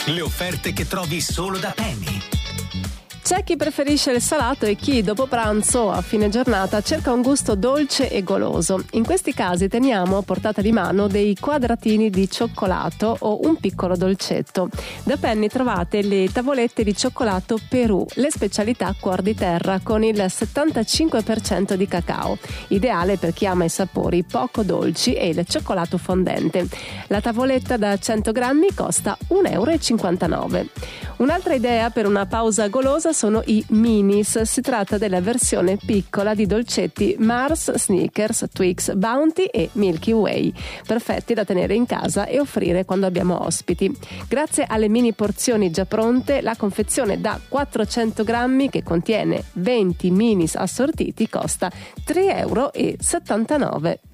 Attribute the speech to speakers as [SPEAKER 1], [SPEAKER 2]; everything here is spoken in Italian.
[SPEAKER 1] Le offerte che trovi solo da Penny.
[SPEAKER 2] C'è chi preferisce il salato e chi dopo pranzo o a fine giornata cerca un gusto dolce e goloso. In questi casi teniamo a portata di mano dei quadratini di cioccolato o un piccolo dolcetto. Da Penny trovate le tavolette di cioccolato Perù, le specialità cuor di terra con il 75% di cacao, ideale per chi ama i sapori poco dolci e il cioccolato fondente. La tavoletta da 100 grammi costa 1,59 €. Un'altra idea per una pausa golosa sono i minis. Si tratta della versione piccola di dolcetti Mars, Snickers, Twix, Bounty e Milky Way, perfetti da tenere in casa e offrire quando abbiamo ospiti. Grazie alle mini porzioni già pronte, la confezione da 400 grammi che contiene 20 minis assortiti costa 3,79 €.